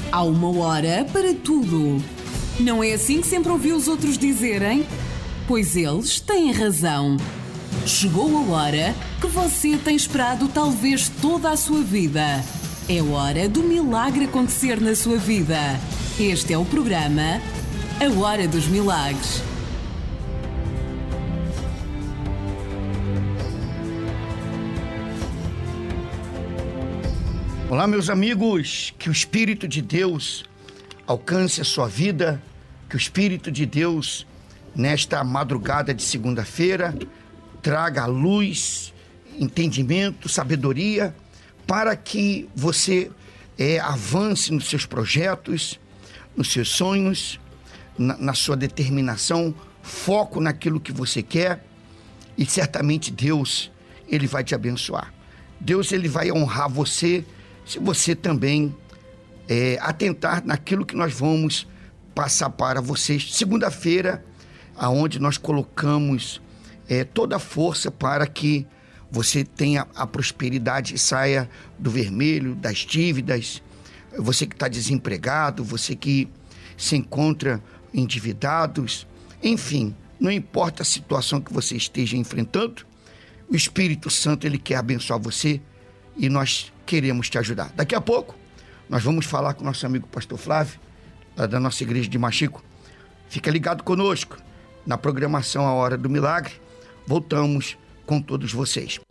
Há uma hora para tudo. Não é assim que sempre ouvi os outros dizerem? Pois eles têm razão. Chegou a hora que você tem esperado talvez toda a sua vida. É hora do milagre acontecer na sua vida. Este é o programa A Hora dos Milagres. Olá, meus amigos, que o Espírito de Deus alcance a sua vida, que o Espírito de Deus, nesta madrugada de segunda-feira, traga luz, entendimento, sabedoria, para que você avance nos seus projetos, nos seus sonhos, na sua determinação, foco naquilo que você quer, e certamente Deus, Ele vai te abençoar. Deus, Ele vai honrar você, se você também atentar naquilo que nós vamos passar para vocês. Segunda-feira, aonde nós colocamos toda a força para que você tenha a prosperidade e saia do vermelho, das dívidas. Você que está desempregado, você que se encontra endividados, enfim, não importa a situação que você esteja enfrentando, o Espírito Santo, Ele quer abençoar você e nós queremos te ajudar. Daqui a pouco, nós vamos falar com o nosso amigo Pastor Flávio, lá da nossa igreja de Machico. Fica ligado conosco na programação A Hora do Milagre. Voltamos com todos vocês.